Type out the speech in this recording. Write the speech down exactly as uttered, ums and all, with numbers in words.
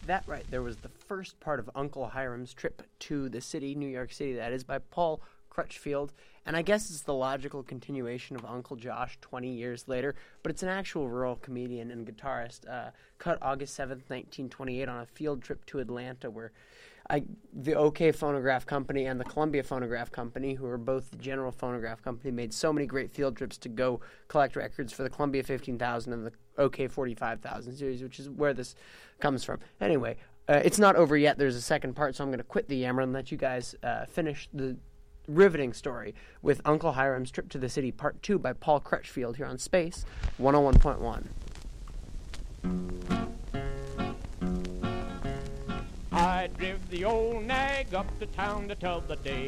that right. There was the first part of Uncle Hiram's trip to the city, New York City, that is, by Paul Crutchfield. And I guess it's the logical continuation of Uncle Josh twenty years later, but it's an actual rural comedian and guitarist, uh, cut August seventh, nineteen twenty-eight on a field trip to Atlanta where I, the OK Phonograph Company and the Columbia Phonograph Company, who are both the General Phonograph Company, made so many great field trips to go collect records for the Columbia fifteen thousand and the OK forty-five thousand series, which is where this comes from. Anyway, uh, it's not over yet. There's a second part, so I'm going to quit the yammer and let you guys uh, finish the riveting story with Uncle Hiram's Trip to the City, Part two by Paul Crutchfield here on Space one oh one point one. I driv the old nag up to town to tell the day.